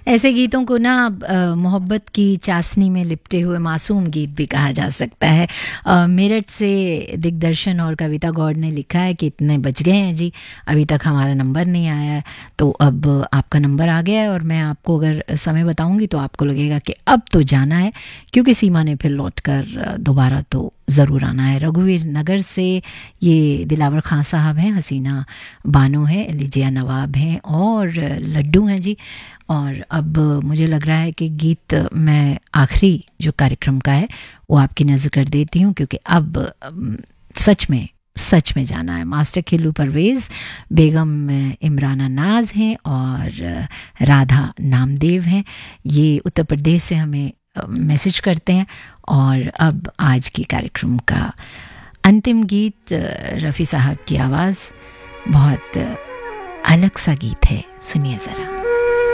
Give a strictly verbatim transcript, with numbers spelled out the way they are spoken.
ऐसे गीतों को ना अ, मोहब्बत की चाशनी में लिपटे हुए मासूम गीत भी कहा जा सकता है। अ, मेरठ से दिग्दर्शन और कविता गौड़ ने लिखा है कि इतने बज गए हैं जी, अभी तक हमारा नंबर नहीं आया है। तो अब आपका नंबर आ गया है और मैं आपको अगर समय बताऊंगी तो आपको लगेगा कि अब तो जाना है, क्योंकि सीमा ने फिर लौट कर दोबारा तो ज़रूर आना है। रघुवीर नगर से ये दिलावर खां साहब हैं, हसीना बानो है, लिजिया नवाब हैं और लड्डू हैं जी। और अब मुझे लग रहा है कि गीत मैं आखिरी जो कार्यक्रम का है वो आपकी नज़र कर देती हूँ, क्योंकि अब अम, सच में सच में जाना है। मास्टर खिल्लू परवेज़, बेगम इमराना नाज हैं और राधा नामदेव हैं। ये उत्तर प्रदेश से हमें मैसेज करते हैं। और अब आज के कार्यक्रम का अंतिम गीत, रफ़ी साहब की आवाज़, बहुत अलग सा गीत है, सुनिए ज़रा।